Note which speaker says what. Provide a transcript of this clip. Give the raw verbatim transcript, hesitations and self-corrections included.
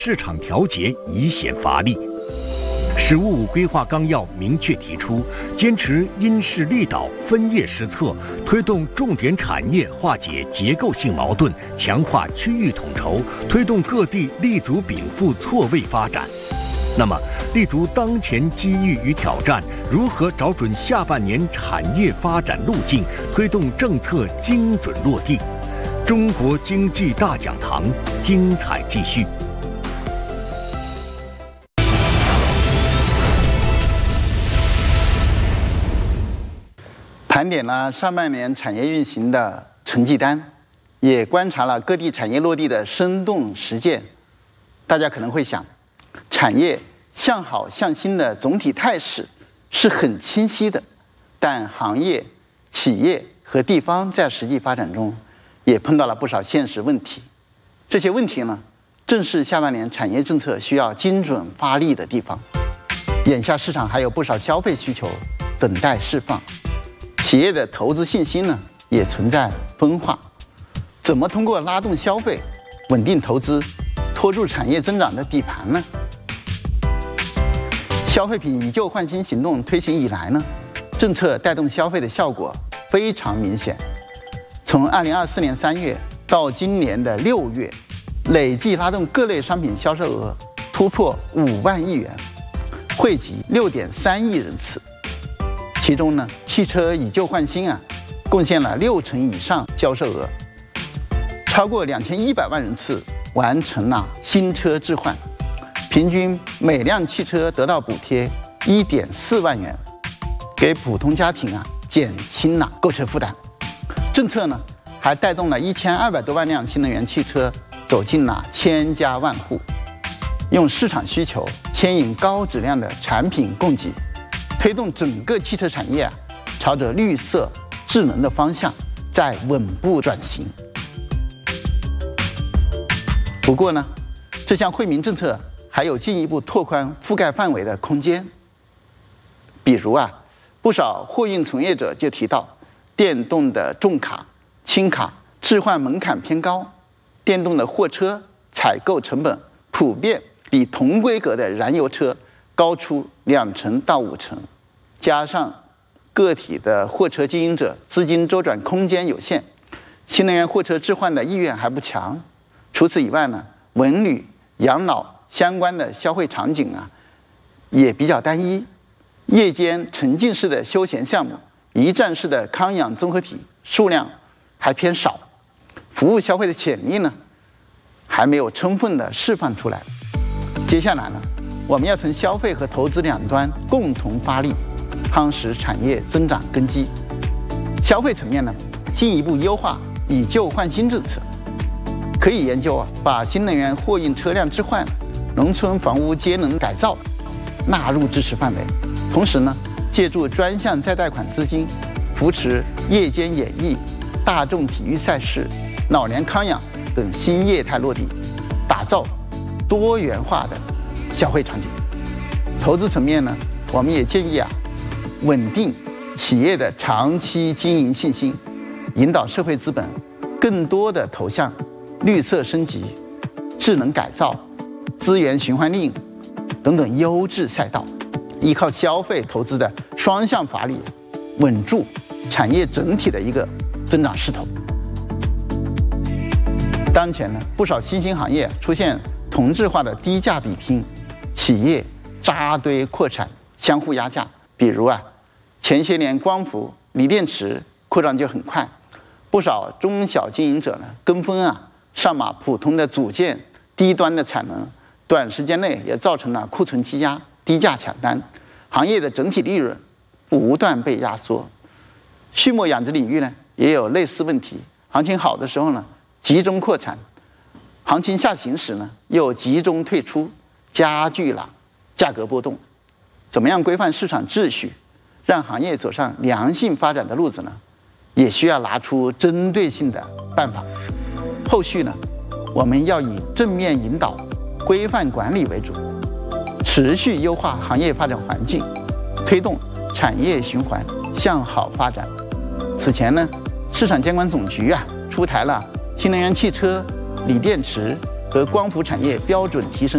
Speaker 1: 市场调节以显乏力。“十五五”规划纲要明确提出，坚持因势利导、分业施策，推动重点产业化解结构性矛盾，强化区域统筹，推动各地立足禀赋错位发展。那么，立足当前机遇与挑战，如何找准下半年产业发展路径，推动政策精准落地？中国经济大讲堂精彩继续。
Speaker 2: 盘点了上半年产业运行的成绩单，也观察了各地产业落地的生动实践。大家可能会想，产业向好向新的总体态势是很清晰的，但行业、企业和地方在实际发展中也碰到了不少现实问题。这些问题呢，正是下半年产业政策需要精准发力的地方。眼下市场还有不少消费需求等待释放，企业的投资信心呢也存在分化。怎么通过拉动消费、稳定投资，拖住产业增长的底盘呢？消费品以旧换新行动推行以来呢，政策带动消费的效果非常明显。从二零二四年三月到今年的六月，累计拉动各类商品销售额突破五万亿元，惠及六点三亿人次。其中呢，汽车以旧换新啊，贡献了六成以上销售额，超过两千一百万人次完成了新车置换。平均每辆汽车得到补贴一点四万元，给普通家庭啊减轻了购车负担。政策呢还带动了一千二百多万辆新能源汽车走进了千家万户，用市场需求牵引高质量的产品供给，推动整个汽车产业啊朝着绿色、智能的方向在稳步转型。不过呢，这项惠民政策还有进一步拓宽覆盖范围的空间。比如啊，不少货运从业者就提到，电动的重卡、轻卡置换门槛偏高，电动的货车采购成本普遍比同规格的燃油车高出两成到五成，加上个体的货车经营者资金周转空间有限，新能源货车置换的意愿还不强。除此以外呢，文旅、养老相关的消费场景啊，也比较单一。夜间沉浸式的休闲项目、一站式的康养综合体数量还偏少，服务消费的潜力呢，还没有充分的释放出来。接下来呢，我们要从消费和投资两端共同发力，夯实产业增长根基。消费层面呢，进一步优化以旧换新政策，可以研究啊，把新能源货运车辆置换、农村房屋节能改造纳入支持范围，同时呢，借助专项再贷款资金，扶持夜间演艺、大众体育赛事、老年康养等新业态落地，打造多元化的消费场景。投资层面呢，我们也建议啊，稳定企业的长期经营信心，引导社会资本更多的投向绿色升级、智能改造、资源循环利用等等优质赛道，依靠消费投资的双向发力，稳住产业整体的一个增长势头。当前呢，不少新兴行业出现同质化的低价比拼，企业扎堆扩产，相互压价。比如啊，前些年光伏、锂电池扩张就很快，不少中小经营者呢跟风啊，上马普通的组件低端的产能，短时间内也造成了库存积压、低价抢单，行业的整体利润不断被压缩。畜牧养殖领域呢也有类似问题，行情好的时候呢集中扩产，行情下行时呢又集中退出，加剧了价格波动。怎么样规范市场秩序，让行业走上良性发展的路子呢？也需要拿出针对性的办法。后续呢，我们要以正面引导、规范管理为主，持续优化行业发展环境，推动产业循环向好发展。此前呢，市场监管总局啊出台了新能源汽车、锂电池和光伏产业标准提升